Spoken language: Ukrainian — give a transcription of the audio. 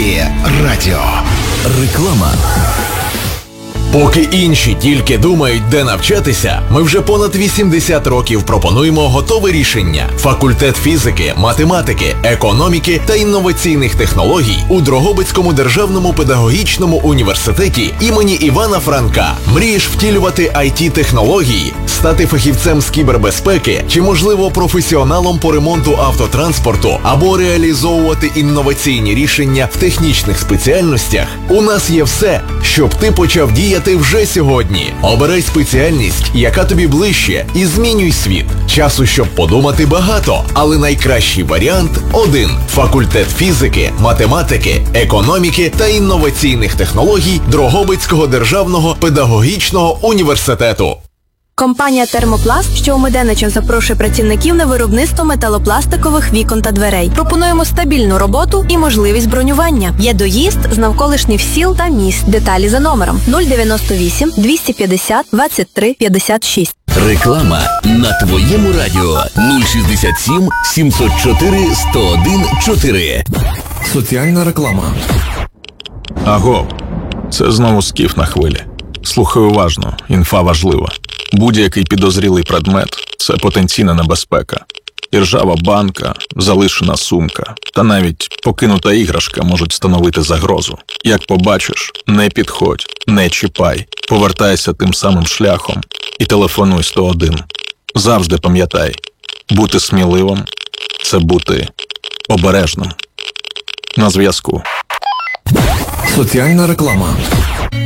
Елітні радіо. Реклама. Поки інші тільки думають, де навчатися, ми вже понад 80 років пропонуємо готове рішення. Факультет фізики, математики, економіки та інноваційних технологій у Дрогобицькому державному педагогічному університеті імені Івана Франка. Мрієш втілювати IT-технології, стати фахівцем з кібербезпеки чи, можливо, професіоналом по ремонту автотранспорту або реалізовувати інноваційні рішення в технічних спеціальностях? У нас є все, щоб ти почав діяти вже сьогодні. Обирай спеціальність, яка тобі ближче, і змінюй світ. Часу, щоб подумати, багато, але найкращий варіант – один. Факультет фізики, математики, економіки та інноваційних технологій Дрогобицького державного педагогічного університету. Компанія «Термопласт», що у Меденичах запрошує працівників на виробництво металопластикових вікон та дверей. Пропонуємо стабільну роботу і можливість бронювання. Є доїзд з навколишніх сіл та міст. Деталі за номером 098 250 23 56. Реклама на твоєму радіо 067 704 101 4. Соціальна реклама. Аго, це знову Скіф на хвилі. Слухай уважно, інфа важлива. Будь-який підозрілий предмет – це потенційна небезпека. Іржава банка, залишена сумка та навіть покинута іграшка можуть становити загрозу. Як побачиш, не підходь, не чіпай, повертайся тим самим шляхом і телефонуй 101. Завжди пам'ятай, бути сміливим – це бути обережним. На зв'язку. Соціальна реклама.